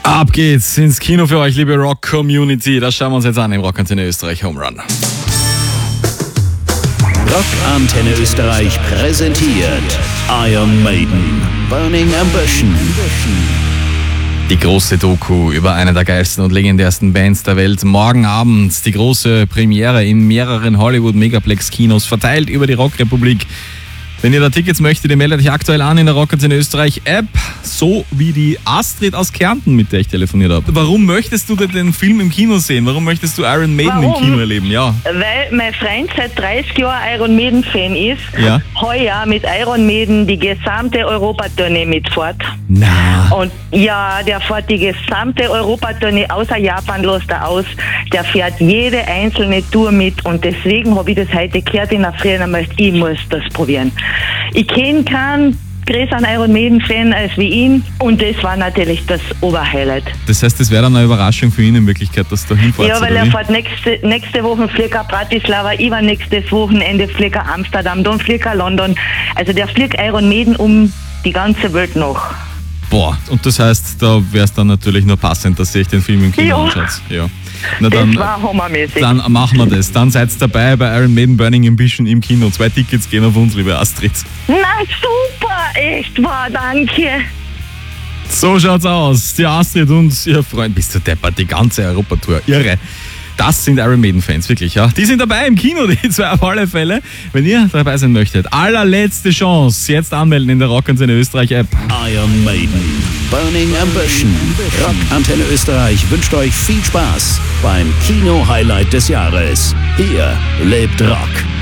Ab geht's ins Kino für euch, liebe Rock-Community. Das schauen wir uns jetzt an im Rockantenne Österreich Home Run. Rockantenne Österreich präsentiert Iron Maiden, Burning Ambition. Die große Doku über eine der geilsten und legendärsten Bands der Welt. Morgen Abend die große Premiere in mehreren Hollywood-Megaplex-Kinos, verteilt über die Rockrepublik. Wenn ihr da Tickets möchtet, ihr meldet euch aktuell an in der Rockantenne Österreich App, so wie die Astrid aus Kärnten, mit der ich telefoniert habe. Warum möchtest du denn den Film im Kino sehen? Warum möchtest du Iron Maiden im Kino erleben? Ja. Weil mein Freund seit 30 Jahren Iron Maiden Fan ist. Ja. Heuer mit Iron Maiden die gesamte Europatournee mitfährt. Na. Und ja, der fährt die gesamte Europatournee außer Japan los da aus. Der fährt jede einzelne Tour mit und deswegen habe ich das heute gehört in der Früh und einmal, ich muss das probieren. Ich kenne keinen größeren Iron Maiden Fan als wie ihn und das war natürlich das Oberhighlight. Das heißt, das wäre dann eine Überraschung für ihn in Wirklichkeit, dass du hinfährst? Ja, weil er fährt nächste Woche fliegt er Bratislava, übernächstes Wochenende fliegt er Amsterdam, dann fliegt er London. Also der fliegt Iron Maiden um die ganze Welt noch. Boah, und das heißt, da wäre es dann natürlich nur passend, dass ihr euch den Film im Kino anschaut. Ja. Na dann, das war hammermäßig. Dann machen wir das. Dann seid ihr dabei bei Iron Maiden Burning Ambition im Kino. 2 Tickets gehen auf uns, liebe Astrid. Na super, echt wahr, danke. So schaut's aus. Die Astrid und ihr Freund, bist du deppert, die ganze Europatour. Irre. Das sind Iron Maiden-Fans, wirklich, ja. Die sind dabei im Kino, die 2 auf alle Fälle. Wenn ihr dabei sein möchtet, allerletzte Chance, jetzt anmelden in der Rockantenne Österreich App. Iron Maiden, Burning Ambition. Rockantenne Österreich wünscht euch viel Spaß beim Kino-Highlight des Jahres. Hier lebt Rock.